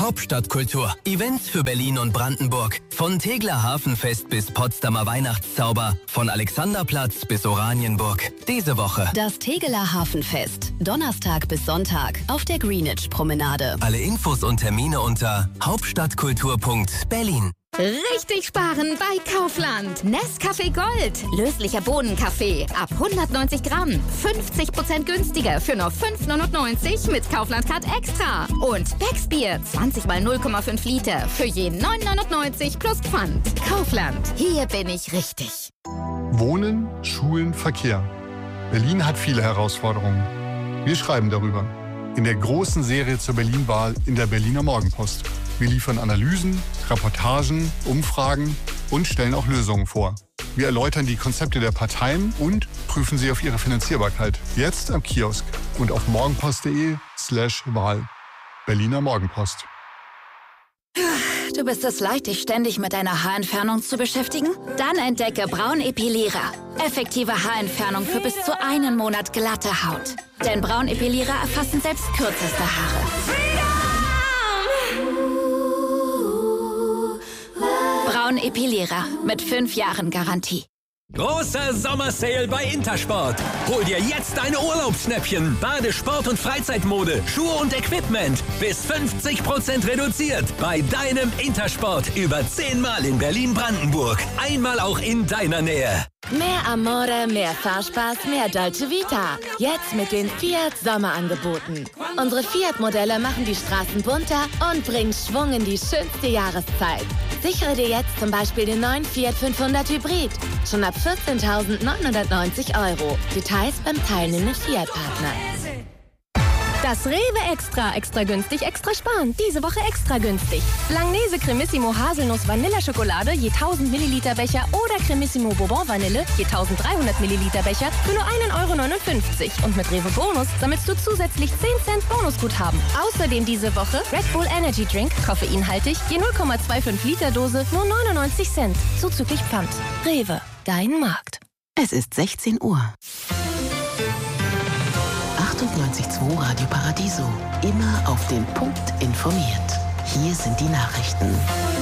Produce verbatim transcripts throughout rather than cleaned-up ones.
Hauptstadtkultur. Events für Berlin und Brandenburg. Von Tegeler Hafenfest bis Potsdamer Weihnachtszauber. Von Alexanderplatz bis Oranienburg. Diese Woche das Tegeler Hafenfest. Donnerstag bis Sonntag auf der Greenwich-Promenade. Alle Infos und Termine unter hauptstadtkultur punkt berlin. Richtig sparen bei Kaufland. Nescafé Gold. Löslicher Bohnenkaffee. Ab hundertneunzig Gramm. fünfzig Prozent günstiger für nur fünf neunundneunzig mit Kaufland Card Extra. Und Becks Bier. zwanzig mal null Komma fünf Liter. Für je neun neunundneunzig plus Pfand. Kaufland. Hier bin ich richtig. Wohnen, Schulen, Verkehr. Berlin hat viele Herausforderungen. Wir schreiben darüber. In der großen Serie zur Berlin-Wahl in der Berliner Morgenpost. Wir liefern Analysen, Reportagen, Umfragen und stellen auch Lösungen vor. Wir erläutern die Konzepte der Parteien und prüfen sie auf ihre Finanzierbarkeit. Jetzt am Kiosk und auf morgenpost.de slash Wahl. Berliner Morgenpost. Du bist es leid, dich ständig mit deiner Haarentfernung zu beschäftigen? Dann entdecke Braun Epilierer. Effektive Haarentfernung für bis zu einen Monat glatte Haut. Denn Braun Epilierer erfassen selbst kürzeste Haare. Braun Epilierer mit fünf Jahren Garantie. Großer Sommersale bei Intersport. Hol dir jetzt deine Urlaubsschnäppchen. Bade-, Sport- und Freizeitmode, Schuhe und Equipment. Bis fünfzig Prozent reduziert. Bei deinem Intersport. Über zehnmal in Berlin-Brandenburg. Einmal auch in deiner Nähe. Mehr Amore, mehr Fahrspaß, mehr Dolce Vita. Jetzt mit den Fiat Sommerangeboten. Unsere Fiat-Modelle machen die Straßen bunter und bringen Schwung in die schönste Jahreszeit. Sichere dir jetzt zum Beispiel den neuen Fiat fünfhundert Hybrid. Schon ab vierzehntausendneunhundertneunzig Euro. Details beim teilnehmenden Fiat-Partner. Das Rewe Extra, extra günstig, extra sparen. Diese Woche extra günstig. Langnese Cremissimo Haselnuss Vanilleschokolade je tausend Milliliter Becher oder Cremissimo Bourbon Vanille je tausenddreihundert Milliliter Becher für nur ein Euro neunundfünfzig. Und mit Rewe Bonus sammelst du zusätzlich zehn Cent Bonusguthaben. Außerdem diese Woche Red Bull Energy Drink, koffeinhaltig, je null Komma fünfundzwanzig Liter Dose, nur neunundneunzig Cent. Zuzüglich Pfand. Rewe, dein Markt. Es ist sechzehn Uhr. achtundneunzig Komma zwei Radio Paradiso. Immer auf den Punkt informiert. Hier sind die Nachrichten.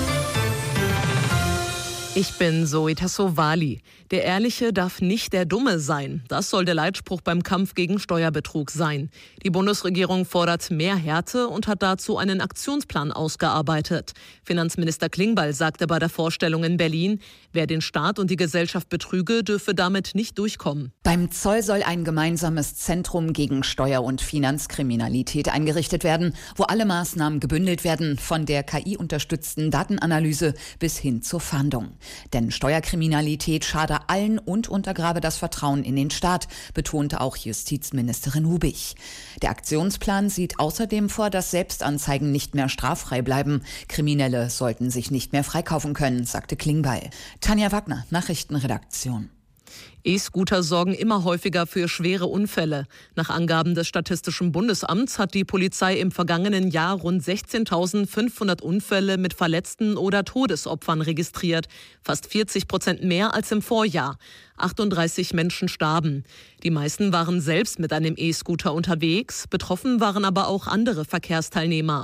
Ich bin Zoe Tassovali. Der Ehrliche darf nicht der Dumme sein. Das soll der Leitspruch beim Kampf gegen Steuerbetrug sein. Die Bundesregierung fordert mehr Härte und hat dazu einen Aktionsplan ausgearbeitet. Finanzminister Klingbeil sagte bei der Vorstellung in Berlin, wer den Staat und die Gesellschaft betrüge, dürfe damit nicht durchkommen. Beim Zoll soll ein gemeinsames Zentrum gegen Steuer- und Finanzkriminalität eingerichtet werden, wo alle Maßnahmen gebündelt werden, von der K I-unterstützten Datenanalyse bis hin zur Fahndung. Denn Steuerkriminalität schade allen und untergrabe das Vertrauen in den Staat, betonte auch Justizministerin Hubig. Der Aktionsplan sieht außerdem vor, dass Selbstanzeigen nicht mehr straffrei bleiben. Kriminelle sollten sich nicht mehr freikaufen können, sagte Klingbeil. Tanja Wagner, Nachrichtenredaktion. E-Scooter sorgen immer häufiger für schwere Unfälle. Nach Angaben des Statistischen Bundesamts hat die Polizei im vergangenen Jahr rund sechzehntausendfünfhundert Unfälle mit Verletzten oder Todesopfern registriert. Fast vierzig Prozent mehr als im Vorjahr. achtunddreißig Menschen starben. Die meisten waren selbst mit einem E-Scooter unterwegs. Betroffen waren aber auch andere Verkehrsteilnehmer.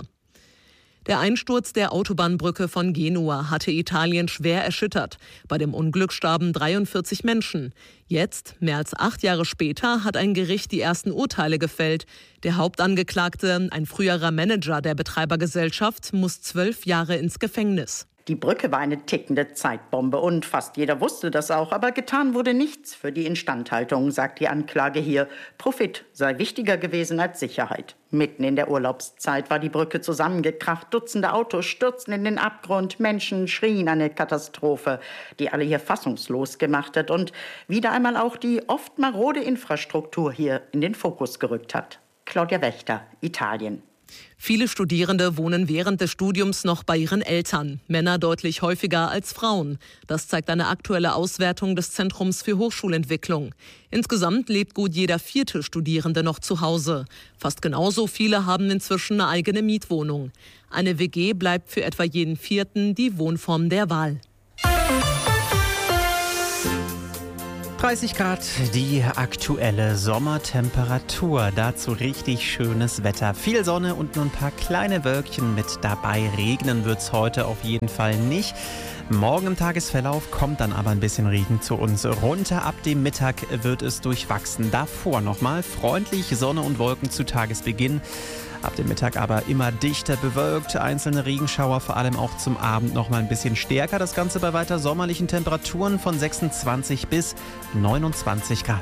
Der Einsturz der Autobahnbrücke von Genua hatte Italien schwer erschüttert. Bei dem Unglück starben dreiundvierzig Menschen. Jetzt, mehr als acht Jahre später, hat ein Gericht die ersten Urteile gefällt. Der Hauptangeklagte, ein früherer Manager der Betreibergesellschaft, muss zwölf Jahre ins Gefängnis. Die Brücke war eine tickende Zeitbombe und fast jeder wusste das auch, aber getan wurde nichts für die Instandhaltung, sagt die Anklage hier. Profit sei wichtiger gewesen als Sicherheit. Mitten in der Urlaubszeit war die Brücke zusammengekracht, Dutzende Autos stürzten in den Abgrund, Menschen schrien eine Katastrophe, die alle hier fassungslos gemacht hat und wieder einmal auch die oft marode Infrastruktur hier in den Fokus gerückt hat. Claudia Wächter, Italien. Viele Studierende wohnen während des Studiums noch bei ihren Eltern. Männer deutlich häufiger als Frauen. Das zeigt eine aktuelle Auswertung des Zentrums für Hochschulentwicklung. Insgesamt lebt gut jeder vierte Studierende noch zu Hause. Fast genauso viele haben inzwischen eine eigene Mietwohnung. Eine W G bleibt für etwa jeden Vierten die Wohnform der Wahl. dreißig Grad, die aktuelle Sommertemperatur. Dazu richtig schönes Wetter. Viel Sonne und nur ein paar kleine Wölkchen mit dabei. Regnen wird es heute auf jeden Fall nicht. Morgen im Tagesverlauf kommt dann aber ein bisschen Regen zu uns runter. Ab dem Mittag wird es durchwachsen. Davor nochmal freundlich Sonne und Wolken zu Tagesbeginn. Ab dem Mittag aber immer dichter bewölkt. Einzelne Regenschauer, vor allem auch zum Abend noch mal ein bisschen stärker. Das Ganze bei weiter sommerlichen Temperaturen von sechsundzwanzig bis neunundzwanzig Grad.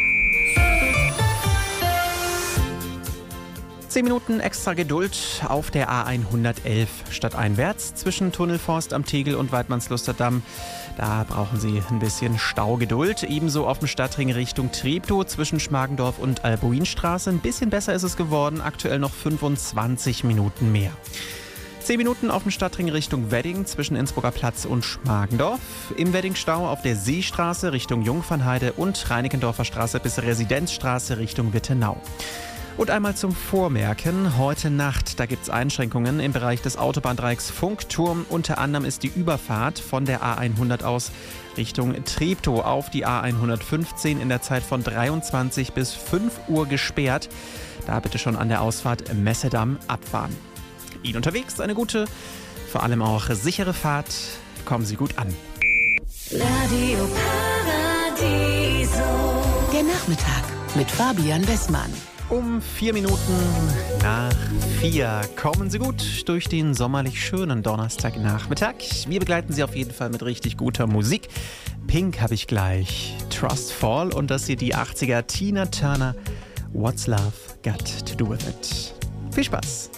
Zehn Minuten extra Geduld auf der A hundertelf stadteinwärts zwischen Tunnelforst am Tegel und Waidmannslusterdam. Da brauchen Sie ein bisschen Staugeduld. Ebenso auf dem Stadtring Richtung Treptow zwischen Schmargendorf und Albuinstraße. Ein bisschen besser ist es geworden, aktuell noch fünfundzwanzig Minuten mehr. Zehn Minuten auf dem Stadtring Richtung Wedding zwischen Innsbrucker Platz und Schmargendorf. Im Weddingstau auf der Seestraße Richtung Jungfernheide und Reinickendorfer Straße bis Residenzstraße Richtung Wittenau. Und einmal zum Vormerken, heute Nacht, da gibt es Einschränkungen im Bereich des Autobahndreiecks Funkturm. Unter anderem ist die Überfahrt von der A hundert aus Richtung Treptow auf die A hundertfünfzehn in der Zeit von dreiundzwanzig bis fünf Uhr gesperrt. Da bitte schon an der Ausfahrt Messedamm abfahren. Ihnen unterwegs eine gute, vor allem auch sichere Fahrt. Kommen Sie gut an. Radio Paradiso. Der Nachmittag mit Fabian Wessmann. Um vier Minuten nach vier kommen Sie gut durch den sommerlich schönen Donnerstagnachmittag. Wir begleiten Sie auf jeden Fall mit richtig guter Musik. Pink habe ich gleich, Trust Fall und das hier die achtziger Tina Turner, What's Love Got to Do With It. Viel Spaß!